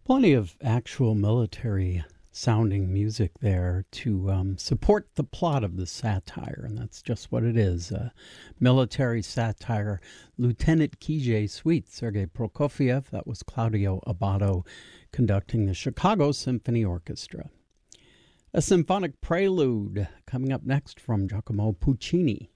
Plenty of actual military sounding music there to support the plot of the satire, and that's just what it is, military satire. Lieutenant Kijé Suite, Sergei Prokofiev, that was Claudio Abbado conducting the Chicago Symphony Orchestra. A symphonic prelude coming up next from Giacomo Puccini.